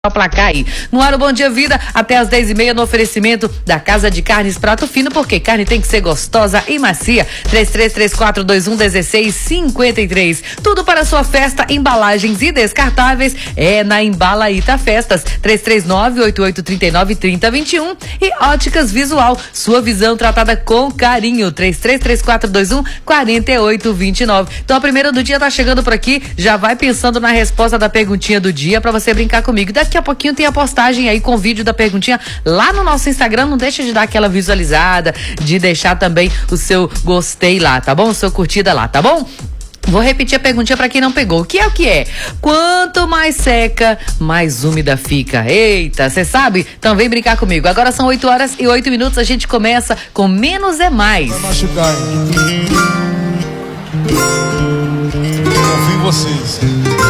Placar aí. No ar o Bom Dia Vida, até as 10h30 no oferecimento da Casa de Carnes Prato Fino, porque carne tem que ser gostosa e macia. 3334211653. Tudo para sua festa, embalagens e descartáveis é na Embalaíta Festas. 33988393021 e Óticas Visual, sua visão tratada com carinho. 3334214829. Então a primeira do dia tá chegando por aqui, já vai pensando na resposta da perguntinha do dia para você brincar comigo. Daqui a pouquinho tem a postagem aí com o vídeo da perguntinha lá no nosso Instagram. Não deixa de dar aquela visualizada, de deixar também o seu gostei lá, tá bom? O seu curtida lá, tá bom? Vou repetir a perguntinha pra quem não pegou. O que é o que é? Quanto mais seca, mais úmida fica. Eita, você sabe? Então vem brincar comigo. Agora são 8h08, a gente começa com Menos é Mais. Vai machucar, hein? Confio em vocês.